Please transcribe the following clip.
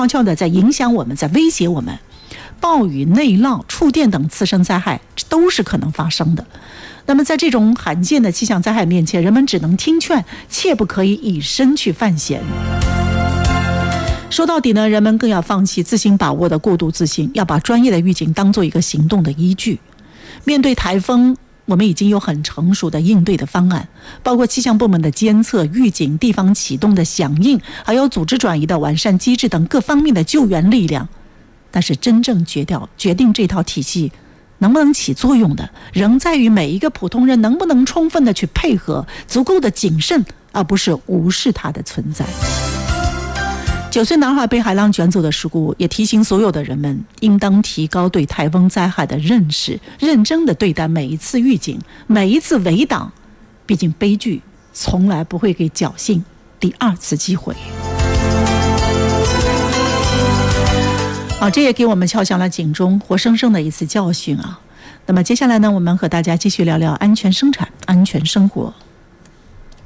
悄悄的在影响我们，在威胁我们。暴雨、内涝、触电等次生灾害都是可能发生的。那么在这种罕见的气象灾害面前，人们只能听劝，切不可以以身去犯险。说到底呢，人们更要放弃自行把握的过度自信，要把专业的预警当做一个行动的依据。面对台风，我们已经有很成熟的应对的方案，包括气象部门的监测、预警、地方启动的响应，还有组织转移的完善机制等各方面的救援力量。但是真正决定这套体系能不能起作用的，仍在于每一个普通人能不能充分的去配合，足够的谨慎，而不是无视它的存在。9岁男孩被海浪卷走的事故，也提醒所有的人们应当提高对台风灾害的认识，认真的对待每一次预警，每一次围挡。毕竟悲剧从来不会给侥幸第2次机会。这也给我们敲响了警钟，活生生的一次教训啊。那么接下来呢，我们和大家继续聊聊安全生产、安全生活。